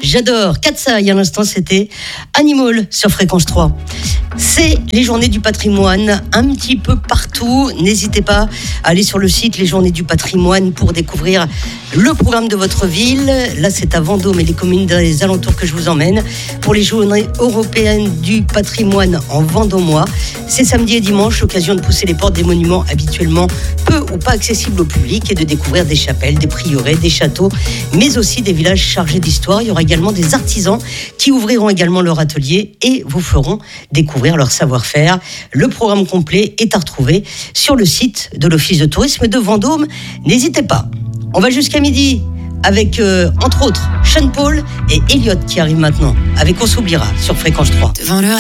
j'adore. Katsai, à l'instant, c'était Animal sur Fréquence 3. C'est les journées du patrimoine un petit peu partout. N'hésitez pas à aller sur le site Les Journées du patrimoine pour découvrir le programme de votre ville. Là, c'est à Vendôme et les communes des alentours que je vous emmène pour les journées européennes du patrimoine en vendômois. C'est samedi et dimanche, l'occasion de pousser les portes des monuments habituellement peu ou pas accessibles au public et de découvrir des chapelles, des prieurés, des châteaux, mais aussi des villages chargés d'histoire. Il y aura également des artisans qui ouvriront également leur atelier et vous feront découvrir leur savoir-faire. Le programme complet est à retrouver sur le site de l'Office de tourisme de Vendôme. N'hésitez pas. On va jusqu'à midi avec, entre autres, Sean Paul et Elliott qui arrivent maintenant avec On s'oubliera sur Fréquence 3.